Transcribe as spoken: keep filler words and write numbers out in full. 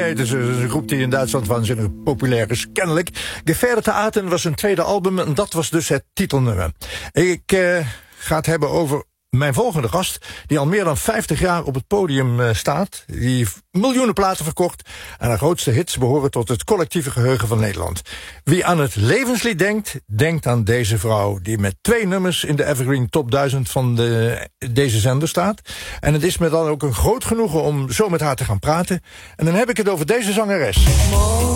heten ze. Dat is een groep die in Duitsland waanzinnig populair is, kennelijk. Gefährdete Atem was een tweede album en dat was dus het titelnummer. Ik uh, ga het hebben over mijn volgende gast, die al meer dan vijftig jaar op het podium uh, staat. Die heeft miljoenen platen verkocht en haar grootste hits behoren tot het collectieve geheugen van Nederland. Wie aan het levenslied denkt, denkt aan deze vrouw, die met twee nummers in de Evergreen Top duizend van de, deze zender staat. En het is me dan ook een groot genoegen om zo met haar te gaan praten. En dan heb ik het over deze zangeres.